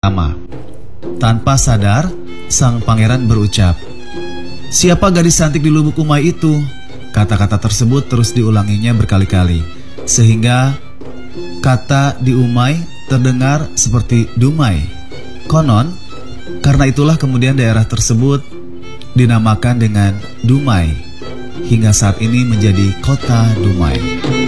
pertama. Tanpa sadar, sang pangeran berucap, "Siapa gadis cantik di Lubuk Umay itu?" Kata-kata tersebut terus diulanginya berkali-kali, sehingga kata di Umay terdengar seperti Dumai. Konon, karena itulah kemudian daerah tersebut dinamakan dengan Dumai. Hingga saat ini menjadi kota Dumai.